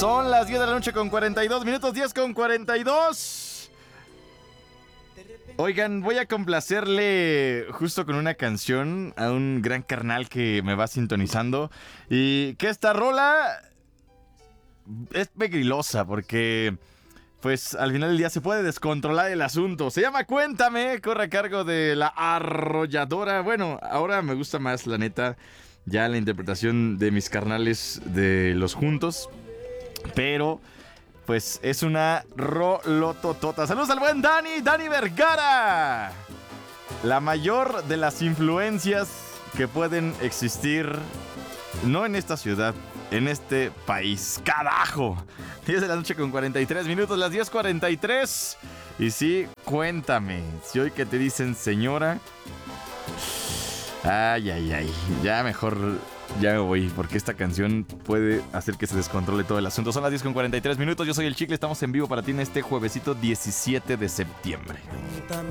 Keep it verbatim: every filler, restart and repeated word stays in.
Son las diez de la noche con cuarenta y dos minutos, diez con cuarenta y dos. Oigan, voy a complacerle justo con una canción a un gran carnal que me va sintonizando. Y que esta rola es pegrilosa porque, pues, al final del día se puede descontrolar el asunto. Se llama Cuéntame, corre a cargo de La Arrolladora. Bueno, ahora me gusta más, la neta, ya la interpretación de mis carnales de Los Juntos. Pero, pues, es una rolototota. ¡Saludos al buen Dani! ¡Dani Vergara! La mayor de las influencias que pueden existir, no en esta ciudad, en este país. ¡Carajo! diez de la noche con cuarenta y tres minutos, las diez cuarenta y tres. Y sí, cuéntame, si hoy que te dicen señora... Ay, ay, ay, ya mejor... Ya me voy, porque esta canción puede hacer que se descontrole todo el asunto. Son las diez con cuarenta y tres minutos, yo soy el Chicle, estamos en vivo para ti en este juevesito diecisiete de septiembre. Cuéntame